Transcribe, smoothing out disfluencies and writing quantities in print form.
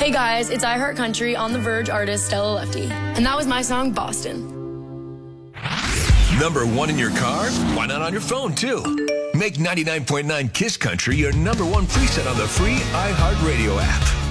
Hey guys, it's iHeart Country on The Verge artist Stella Lefty. And that was my song, Boston. Number one in your car? Why not on your phone, too? Make 99.9 KISS Country your number one preset on the free iHeartRadio app.